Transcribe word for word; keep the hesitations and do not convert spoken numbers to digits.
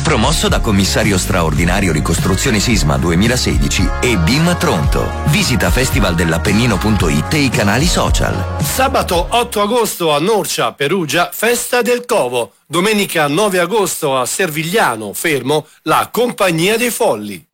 Promosso da Commissario Straordinario Ricostruzione Sisma duemilasedici e B I M Tronto. Visita festivaldellappennino punto it e i canali social. Sabato otto agosto a Norcia, Perugia, Festa del Covo. Domenica nove agosto a Servigliano, Fermo, la Compagnia dei Folli.